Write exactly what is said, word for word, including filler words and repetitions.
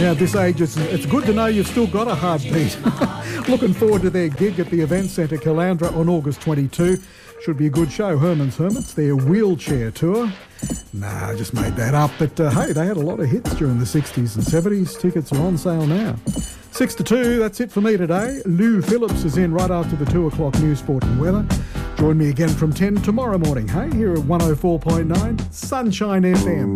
Now, at this age, it's, it's good to know you've still got a heartbeat. Looking forward to their gig at the Event Centre Caloundra on August twenty-second. Should be a good show. Herman's Hermits, their wheelchair tour. Nah, I just made that up. But uh, hey, they had a lot of hits during the sixties and seventies. Tickets are on sale now. Six to two, that's it for me today. Lou Phillips is in right after the two o'clock news, sport and weather. Join me again from ten tomorrow morning, hey, here at one oh four point nine Sunshine F M.